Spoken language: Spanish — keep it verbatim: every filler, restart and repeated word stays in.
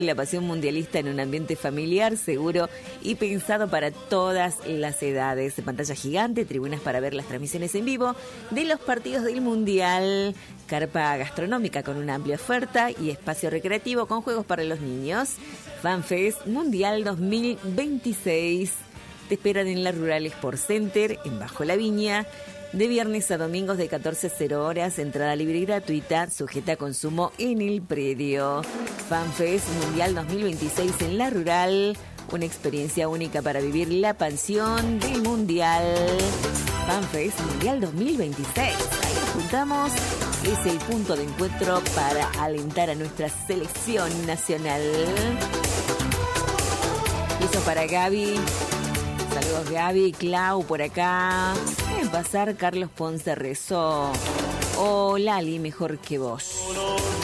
La pasión mundialista en un ambiente familiar, seguro y pensado para todas las edades. Pantalla gigante, tribunas para ver las transmisiones en vivo de los partidos del Mundial, carpa gastronómica con una amplia oferta y espacio recreativo con juegos para los niños. FanFest Mundial dos mil veintiséis. Te esperan en la Rural Sport Center, en Bajo la Viña, de viernes a domingos de catorce a cero horas, entrada libre y gratuita, sujeta a consumo en el predio. FanFest Mundial dos mil veintiséis en La Rural, una experiencia única para vivir la pasión del Mundial. FanFest Mundial dos mil veintiséis, ahí nos juntamos, es el punto de encuentro para alentar a nuestra selección nacional. Eso para Gaby. Saludos Gaby, Clau por acá. Deben pasar Carlos Ponce rezó. O Lali, mejor que vos.